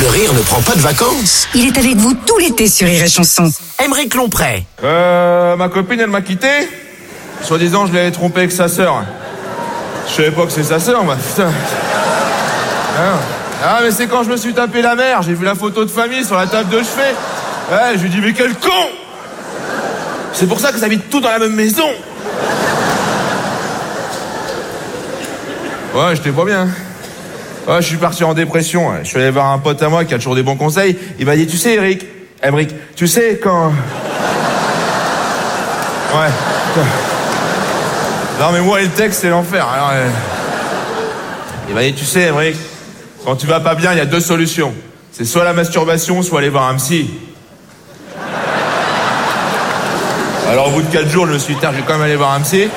Le rire ne prend pas de vacances. Il est avec vous tout l'été sur Rire et Chanson. Aymeric Lomprey. Ma copine, elle m'a quitté. Soi-disant, je l'avais trompé avec sa sœur. Je savais pas que c'est sa sœur, moi. Putain. Ah, mais c'est quand je me suis tapé la mère. J'ai vu la photo de famille sur la table de chevet. Ouais, je lui dis, mais quel con! C'est pour ça que ça habite tout dans la même maison. Ouais, j'étais pas bien. Ouais, je suis parti en dépression. Je suis allé voir un pote à moi qui a toujours des bons conseils. Il m'a dit, tu sais, Aymeric, tu sais quand... Ouais. Non, mais moi, le texte, c'est l'enfer. Alors, il m'a dit, tu sais, Aymeric, quand tu vas pas bien, il y a deux solutions. C'est soit la masturbation, soit aller voir un psy. Alors, au bout de 4 jours, je me suis dit, je vais quand même aller voir un psy.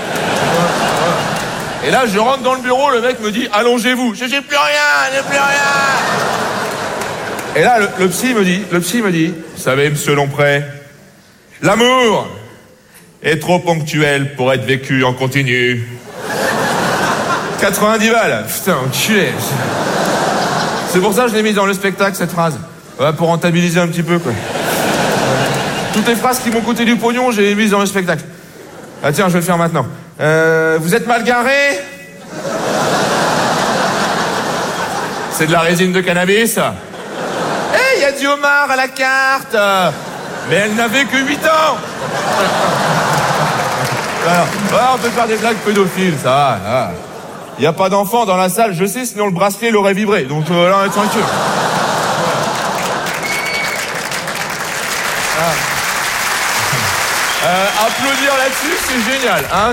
Et là, je rentre dans le bureau, le mec me dit, allongez-vous. J'ai plus rien, j'ai plus rien. Et là, le psy me dit, vous savez, monsieur Lomprey, l'amour est trop ponctuel pour être vécu en continu. 90 balles. Putain, enculé. C'est pour ça que je l'ai mise dans le spectacle, cette phrase. Ouais, pour rentabiliser un petit peu, quoi. Toutes les phrases qui m'ont coûté du pognon, j'ai mises dans le spectacle. Ah tiens, je vais le faire maintenant. Vous êtes mal garé? C'est de la résine de cannabis. Il y a du homard à la carte. Mais elle n'avait que 8 ans. Alors, on peut faire des blagues pédophiles, ça va. Il n'y a pas d'enfant dans la salle, je sais, sinon le bracelet l'aurait vibré. Donc là, on est tranquille. Applaudir là-dessus, c'est génial. Hein,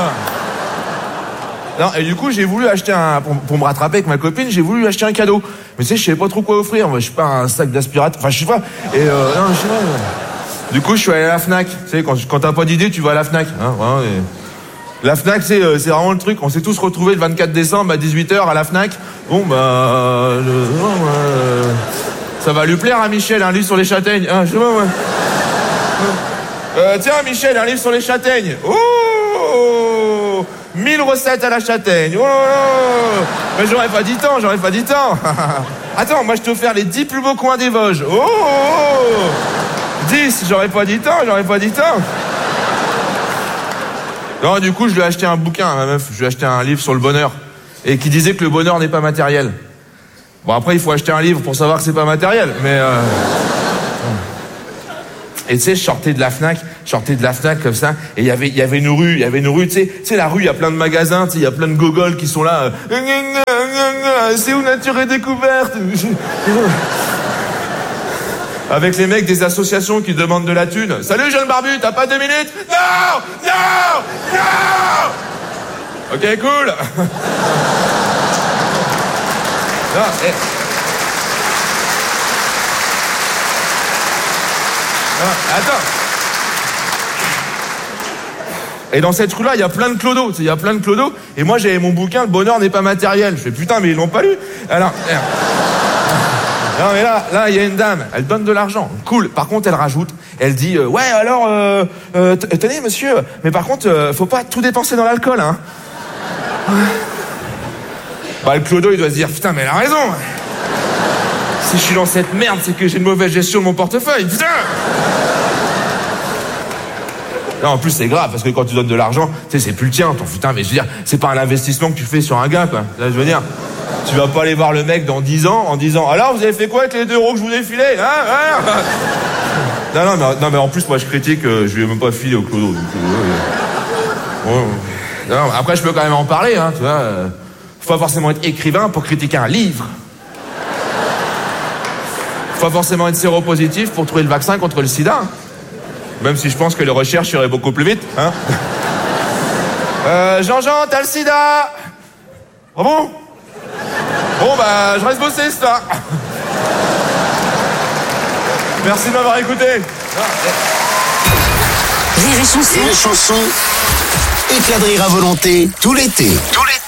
Non, et du coup, j'ai voulu acheter pour me rattraper avec ma copine, j'ai voulu lui acheter un cadeau. Mais tu sais, je savais pas trop quoi offrir. Moi, je sais pas, un sac d'aspirateur. Enfin, je sais pas. Et non, je sais pas. Du coup, je suis allé à la Fnac. Tu sais, quand t'as pas d'idée, tu vas à la Fnac. Hein, voilà, La Fnac, c'est vraiment le truc. On s'est tous retrouvés le 24 décembre à 18h à la Fnac. Bon, ça va lui plaire à Michel, un livre sur les châtaignes. Hein, je sais pas, moi. Tiens, Michel, un livre sur les châtaignes. Oh, 1000 recettes à la châtaigne. Oh, mais j'aurais pas dit tant. Attends, moi je t'ai offert les 10 plus beaux coins des Vosges. 10, j'aurais pas dit tant. Non, du coup, je lui ai acheté un bouquin à ma meuf. Je lui ai acheté un livre sur le bonheur. Et qui disait que le bonheur n'est pas matériel. Bon, après, il faut acheter un livre pour savoir que c'est pas matériel. Mais Et tu sais, je sortais de la Fnac comme ça, et il y avait une rue, tu sais, la rue, il y a plein de magasins, tu sais, il y a plein de gogoles qui sont là, c'est où Nature et Découverte? Avec les mecs des associations qui demandent de la thune. Salut jeune barbu, t'as pas 2 minutes? Non. Ok, cool. Non, attends. Et dans cette rue-là, il y a plein de clodos. Et moi, j'avais mon bouquin, Le bonheur n'est pas matériel. Je fais, putain, mais ils l'ont pas lu. Alors, non, mais là, il y a une dame. Elle donne de l'argent. Cool. Par contre, elle rajoute. Elle dit, ouais, alors, tenez, monsieur, mais par contre, faut pas tout dépenser dans l'alcool, hein. Le clodo, il doit se dire, putain, mais elle a raison. Si je suis dans cette merde, c'est que j'ai une mauvaise gestion de mon portefeuille. Putain! Non, en plus, c'est grave, parce que quand tu donnes de l'argent, tu sais, c'est plus le tien, ton putain, mais je veux dire, c'est pas un investissement que tu fais sur un gars, quoi. Là, je veux dire, tu vas pas aller voir le mec dans 10 ans en disant, alors, vous avez fait quoi avec les 2 euros que je vous ai filés, hein? Non, mais en plus, moi, je critique, je lui ai même pas filé au clodo. Non, après, je peux quand même en parler, hein, tu vois. Faut pas forcément être écrivain pour critiquer un livre. Faut pas forcément être séropositif pour trouver le vaccin contre le sida. Même si je pense que les recherches iraient beaucoup plus vite, hein. Jean-Jean, t'as le sida? Ah bon? Bon, je reste bosser, c'est ça. Merci de m'avoir écouté. Rire et Chanson. Éclat de rire à volonté, tout l'été.